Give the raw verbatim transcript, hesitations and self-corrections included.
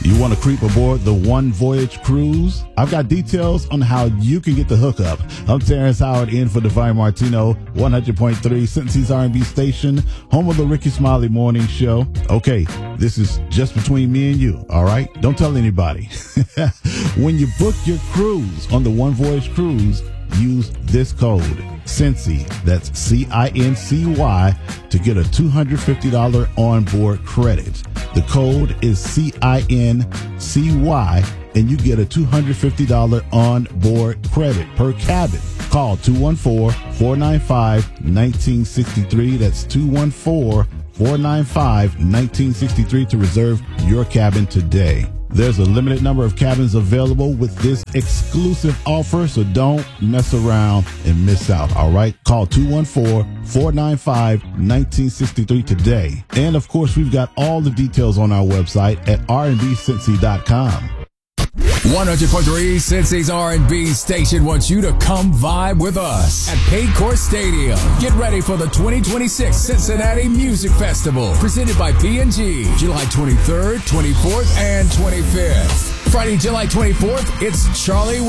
You want to creep aboard the One Voyage Cruise? I've got details on how you can get the hookup. I'm Terrence Howard in for Divine Martino, one hundred point three Cincy's R and B station, home of the Ricky Smiley Morning Show. Okay, this is just between me and you, all right? Don't tell anybody. When you book your cruise on the One Voyage Cruise, use this code, Cincy, that's C I N C Y, to get a two hundred fifty dollars onboard credit. The code is C I N C Y, and you get a two hundred fifty dollars onboard credit per cabin. Call two one four, four nine five, one nine six three. That's two one four, four nine five, one nine six three to reserve your cabin today. There's a limited number of cabins available with this exclusive offer, so don't mess around and miss out, all right? Call two one four, four nine five, one nine six three today. And, of course, we've got all the details on our website at r and b cincy dot com. one hundred point three Cincy's R and B station wants you to come vibe with us at Paycor Stadium. Get ready for the twenty twenty-six Cincinnati Music Festival, presented by P and G, July twenty-third, twenty-fourth, and twenty-fifth. Friday, July twenty-fourth, it's Charlie